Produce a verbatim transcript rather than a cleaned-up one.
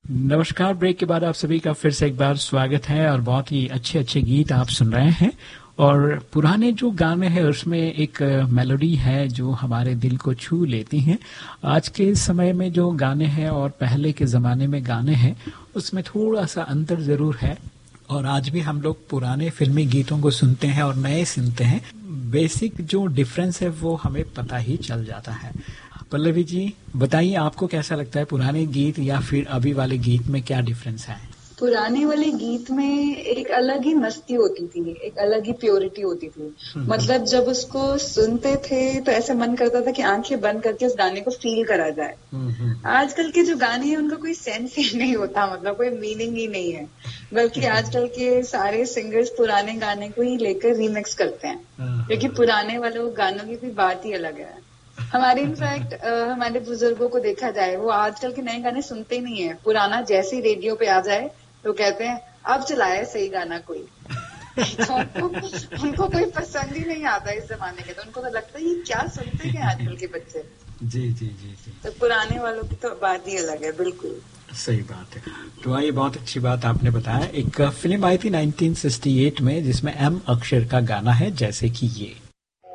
नमस्कार। ब्रेक के बाद आप सभी का फिर से एक बार स्वागत है और बहुत ही अच्छे अच्छे गीत आप सुन रहे हैं। और पुराने जो गाने हैं उसमें एक मेलोडी है जो हमारे दिल को छू लेती हैं। आज के समय में जो गाने हैं और पहले के ज़माने में गाने हैं उसमें थोड़ा सा अंतर ज़रूर है। और आज भी हम लोग पुराने फिल्मी गीतों को सुनते हैं और नए सुनते हैं। बेसिक जो डिफरेंस है वो हमें पता ही चल जाता है। पल्लवी जी बताइए, आपको कैसा लगता है पुराने गीत या फिर अभी वाले गीत में क्या डिफरेंस है? पुराने वाले गीत में एक अलग ही मस्ती होती थी, एक अलग ही प्योरिटी होती थी। मतलब जब उसको सुनते थे तो ऐसा मन करता था कि आंखें बंद करके उस गाने को फील करा जाए। आजकल के जो गाने हैं उनका कोई सेंस ही नहीं होता, मतलब कोई मीनिंग ही नहीं है। बल्कि आजकल के सारे सिंगर्स पुराने गाने को ही लेकर रीमिक्स करते हैं, क्योंकि पुराने वाले गानों की भी बात ही अलग है। हमारे इनफैक्ट हमारे बुजुर्गों को देखा जाए, वो आजकल के नए गाने सुनते ही नहीं है। पुराना जैसे ही रेडियो पे आ जाए तो कहते हैं अब चलाए सही गाना कोई। तो उनको, उनको कोई पसंद ही नहीं आता इस जमाने के। तो उनको तो लगता है ये क्या सुनते हैं आजकल के बच्चे। जी जी जी जी। तो पुराने वालों की तो बात ही अलग है। बिल्कुल सही बात है। तो ये बहुत अच्छी बात आपने बताया। एक फिल्म आई थी नाइनटीन सिक्सटी एट में जिसमें एम अक्षर का गाना है जैसे कि ये।